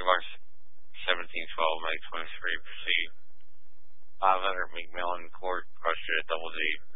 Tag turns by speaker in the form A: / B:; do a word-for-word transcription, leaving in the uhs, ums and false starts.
A: March seventeen twelve, May twenty-three, proceed. five hundred McMillan Court, question at Double D.